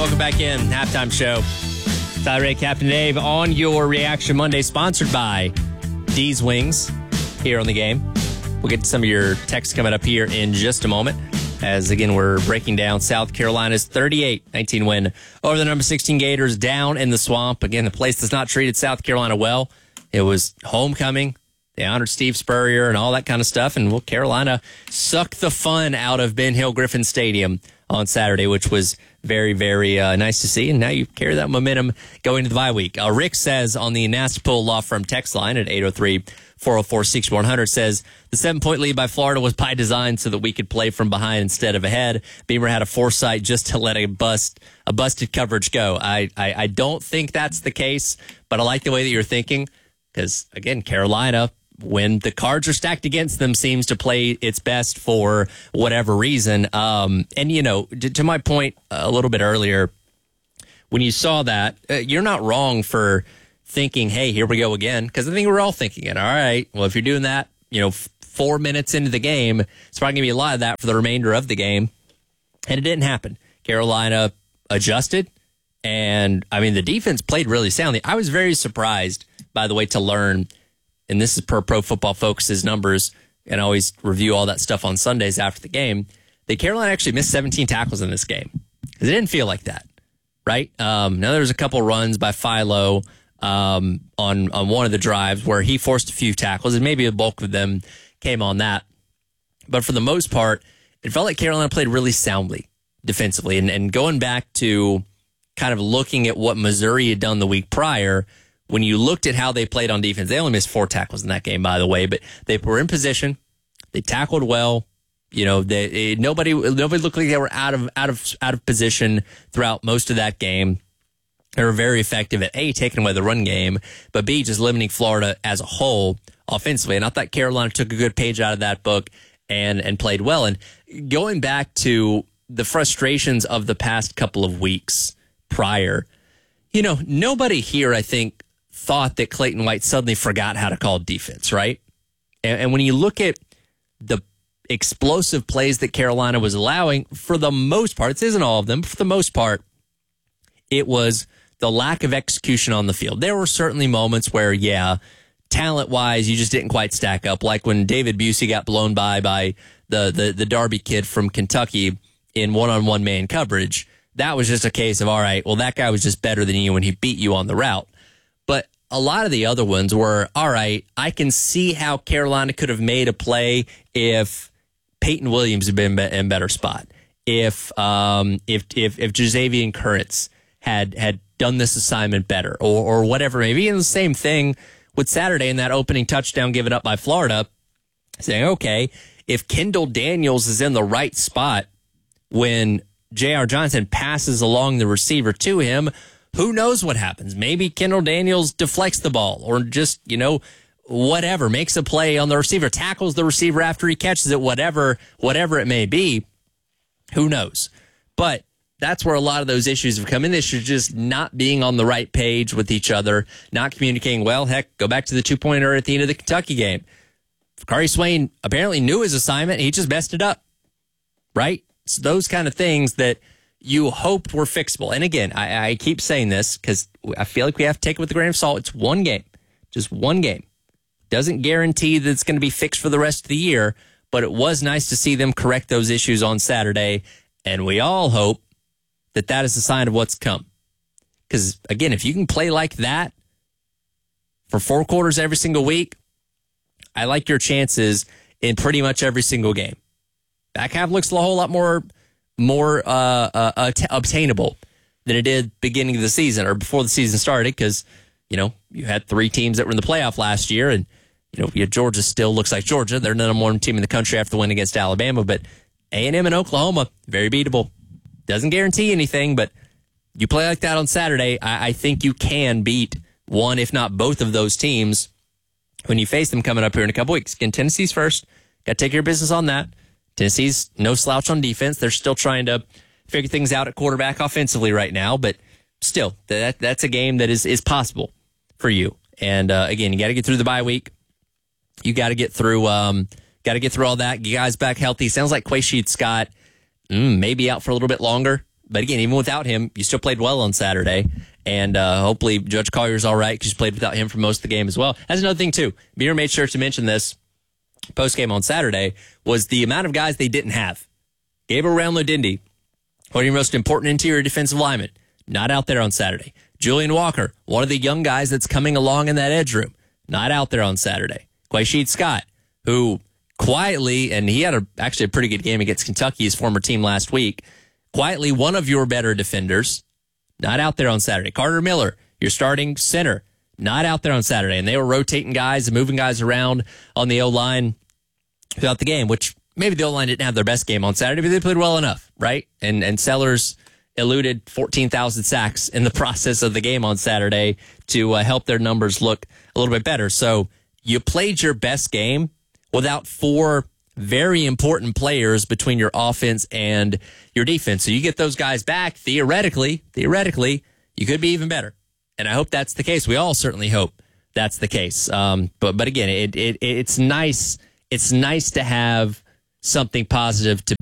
welcome back in. Halftime show. Tyler Ray, Captain Dave on your Reaction Monday, sponsored by D's Wings here on the game. We'll get to some of your texts coming up here in just a moment. As, again, we're breaking down South Carolina's 38-19 win over the number 16 Gators down in the Swamp. Again, the place that's not treated South Carolina well. It was homecoming. They honored Steve Spurrier and all that kind of stuff. And, well, Carolina sucked the fun out of Ben Hill Griffin Stadium on Saturday, which was very, very nice to see. And now you carry that momentum going into the bye week. Rick says on the Nastapul Law Firm text line at 803-404-6100 says the 7-point lead by Florida was by design so that we could play from behind instead of ahead. Beamer had a foresight just to let a busted coverage go. I don't think that's the case, but I like the way that you're thinking because, again, Carolina, when the cards are stacked against them, seems to play its best for whatever reason. And, you know, to my point a little bit earlier, when you saw that, you're not wrong for thinking, hey, here we go again. Because I think we're all thinking it. All right, well, if you're doing that, 4 minutes into the game, it's probably going to be a lot of that for the remainder of the game. And it didn't happen. Carolina adjusted. And, I mean, the defense played really soundly. I was very surprised, by the way, to learn, and this is per Pro Football Focus's numbers, and I always review all that stuff on Sundays after the game, that Carolina actually missed 17 tackles in this game. Because it didn't feel like that, right? Now there was a couple runs by Philo on one of the drives where he forced a few tackles, and maybe a bulk of them came on that. But for the most part, it felt like Carolina played really soundly defensively. And going back to kind of looking at what Missouri had done the week prior, when you looked at how they played on defense, they only missed 4 tackles in that game, by the way, but they were in position. They tackled well. Nobody looked like they were out of position throughout most of that game. They were very effective at A, taking away the run game, but B, just limiting Florida as a whole offensively. And I thought Carolina took a good page out of that book and played well. And going back to the frustrations of the past couple of weeks prior, nobody here, I think, thought that Clayton White suddenly forgot how to call defense, right? And when you look at the explosive plays that Carolina was allowing, for the most part, this isn't all of them, but for the most part, it was the lack of execution on the field. There were certainly moments where, talent-wise, you just didn't quite stack up, like when David Busey got blown by the Darby kid from Kentucky in one-on-one man coverage. That was just a case of, all right, well, that guy was just better than you when he beat you on the route. But a lot of the other ones were, all right, I can see how Carolina could have made a play if Peyton Williams had been in a better spot. If Jazavian Currents had done this assignment better or whatever. Maybe in the same thing with Saturday in that opening touchdown given up by Florida, saying, okay, if Kendall Daniels is in the right spot when J.R. Johnson passes along the receiver to him, who knows what happens? Maybe Kendall Daniels deflects the ball or just, whatever, makes a play on the receiver, tackles the receiver after he catches it, whatever it may be. Who knows? But that's where a lot of those issues have come in. This is just not being on the right page with each other, not communicating well. Heck, go back to the 2-pointer at the end of the Kentucky game. Kari Swain apparently knew his assignment. He just messed it up, right? It's those kind of things that you hoped were fixable. And again, I keep saying this because I feel like we have to take it with a grain of salt. It's one game, just one game. Doesn't guarantee that it's going to be fixed for the rest of the year, but it was nice to see them correct those issues on Saturday. And we all hope that that is a sign of what's come. Because again, if you can play like that for 4 quarters every single week, I like your chances in pretty much every single game. Back half looks a whole lot more obtainable than it did beginning of the season or before the season started because, you had 3 teams that were in the playoff last year and, Georgia still looks like Georgia. They're the number 1 team in the country after the win against Alabama, but A&M and Oklahoma, very beatable. Doesn't guarantee anything, but you play like that on Saturday, I think you can beat one, if not both of those teams when you face them coming up here in a couple weeks. Again, Tennessee's first. Got to take care of business on that. Tennessee's no slouch on defense. They're still trying to figure things out at quarterback offensively right now, but still, that's a game that is possible for you. And again, you got to get through the bye week. You got to get through all that. You guys back healthy. Sounds like Quaysheed Scott maybe out for a little bit longer But again, even without him, you still played well on Saturday. And hopefully Judge Collier's all right because you played without him for most of the game as well. That's another thing, too. Beer made sure to mention this post-game on Saturday was the amount of guys they didn't have. Gabriel Brownlow-Dindy, one of your most important interior defensive linemen, not out there on Saturday. Julian Walker, one of the young guys that's coming along in that edge room, not out there on Saturday. Quaysheed Scott, who quietly, and he had actually a pretty good game against Kentucky, his former team last week, quietly one of your better defenders, not out there on Saturday. Carter Miller, your starting center, not out there on Saturday. And they were rotating guys and moving guys around on the O-line throughout the game, which maybe the O-line didn't have their best game on Saturday, but they played well enough, right? And Sellers eluded 14,000 sacks in the process of the game on Saturday to help their numbers look a little bit better. So you played your best game without 4 very important players between your offense and your defense. So you get those guys back, theoretically, you could be even better. And I hope that's the case. We all certainly hope that's the case. But again, it's nice. It's nice to have something positive to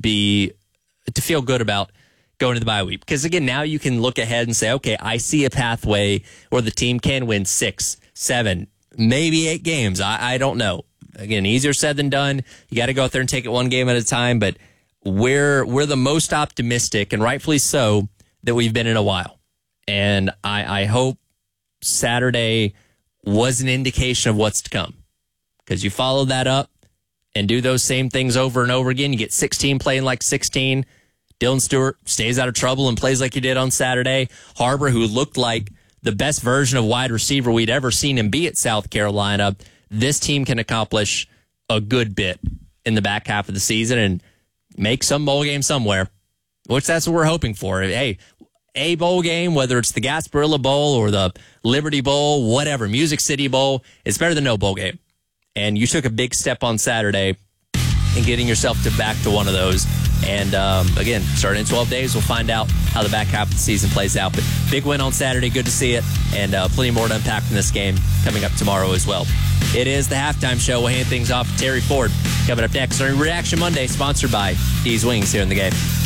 feel good about going to the bye week. Because again, now you can look ahead and say, okay, I see a pathway where the team can win 6, 7, maybe 8 games. I don't know. Again, easier said than done. You got to go out there and take it one game at a time. But we're the most optimistic, and rightfully so, that we've been in a while. And I hope Saturday was an indication of what's to come. Because you follow that up and do those same things over and over again. You get 16 playing like 16. Dylan Stewart stays out of trouble and plays like he did on Saturday. Harbor, who looked like the best version of wide receiver we'd ever seen him be at South Carolina. This team can accomplish a good bit in the back half of the season and make some bowl game somewhere, which that's what we're hoping for. Hey, a bowl game, whether it's the Gasparilla Bowl or the Liberty Bowl, whatever, Music City Bowl, it's better than no bowl game. And you took a big step on Saturday in getting yourself back to one of those. And again, starting in 12 days, we'll find out how the back half of the season plays out. But big win on Saturday, good to see it, and plenty more to unpack from this game coming up tomorrow as well. It is the halftime show. We'll hand things off to Terry Ford coming up next on Reaction Monday, sponsored by D's Wings here in the game.